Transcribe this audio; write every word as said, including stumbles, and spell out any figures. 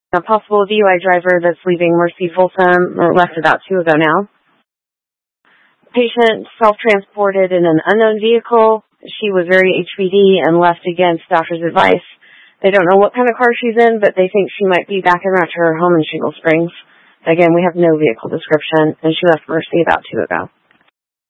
A possible D U I driver that's leaving Mercy Folsom, or left about two ago now. Patient self-transported in an unknown vehicle. She was very H B D and left against doctor's advice. They don't know what kind of car she's in, but they think she might be back around to her home in Shingle Springs. Again, we have no vehicle description, and she left Mercy about two ago.